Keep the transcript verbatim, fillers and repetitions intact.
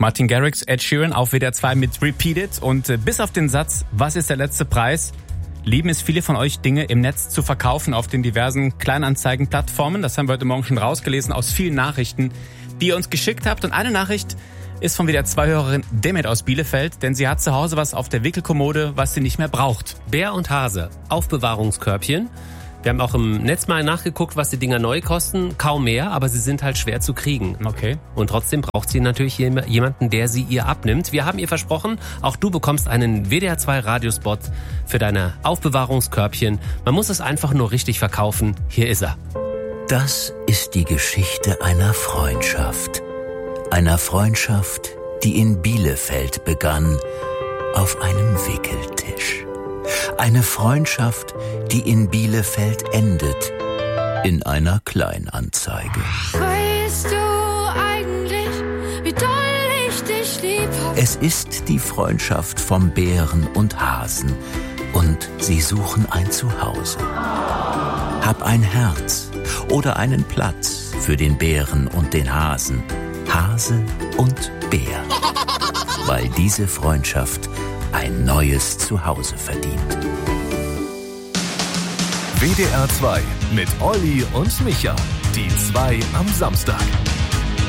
Martin Garrix, Ed Sheeran auf W D R zwei mit Repeated. Und äh, bis auf den Satz, was ist der letzte Preis, lieben es viele von euch, Dinge im Netz zu verkaufen auf den diversen Kleinanzeigenplattformen. Das haben wir heute Morgen schon rausgelesen aus vielen Nachrichten, die ihr uns geschickt habt. Und eine Nachricht ist von W D R zwei-Hörerin Demet aus Bielefeld, denn sie hat zu Hause was auf der Wickelkommode, was sie nicht mehr braucht. Bär und Hase, Aufbewahrungskörbchen. Wir haben auch im Netz mal nachgeguckt, was die Dinger neu kosten. Kaum mehr, aber sie sind halt schwer zu kriegen. Okay. Und trotzdem braucht sie natürlich jemanden, der sie ihr abnimmt. Wir haben ihr versprochen, auch du bekommst einen W D R zwei Radiospot für deine Aufbewahrungskörbchen. Man muss es einfach nur richtig verkaufen. Hier ist er. Das ist die Geschichte einer Freundschaft. Einer Freundschaft, die in Bielefeld begann, auf einem Wickeltisch. Eine Freundschaft, die in Bielefeld endet, in einer Kleinanzeige. Weißt du eigentlich, wie doll ich dich lieb hab? Es ist die Freundschaft vom Bären und Hasen und sie suchen ein Zuhause. Hab ein Herz oder einen Platz für den Bären und den Hasen, Hase und Bär, weil diese Freundschaft ein neues Zuhause verdient. W D R zwei mit Olli und Micha. Die zwei am Samstag.